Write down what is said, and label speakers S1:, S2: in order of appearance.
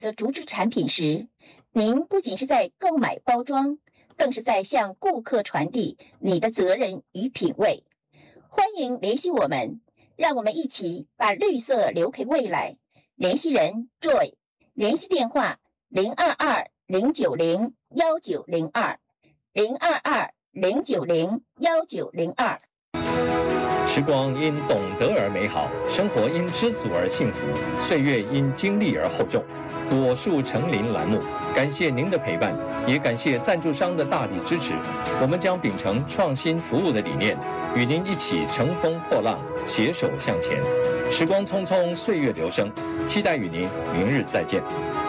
S1: 择竹制产品时，您不仅是在购买包装，更是在向顾客传递你的责任与品味。欢迎联系我们，让我们一起把绿色留给未来。联系人 Joy， 联系电话022-090-1902，022-090-1902。
S2: 时光因懂得而美好，生活因知足而幸福，岁月因经历而厚重。果树成林栏目，感谢您的陪伴，也感谢赞助商的大力支持。我们将秉承创新服务的理念，与您一起乘风破浪，携手向前。时光匆匆，岁月流声，期待与您明日再见。